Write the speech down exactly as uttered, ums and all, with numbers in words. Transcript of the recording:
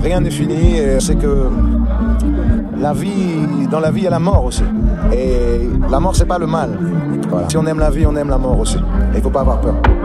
rien n'est fini. C'est que la vie, dans la vie, il y a la mort aussi. Et la mort, c'est pas le mal. Voilà. Si on aime la vie, on aime la mort aussi. Il ne faut pas avoir peur.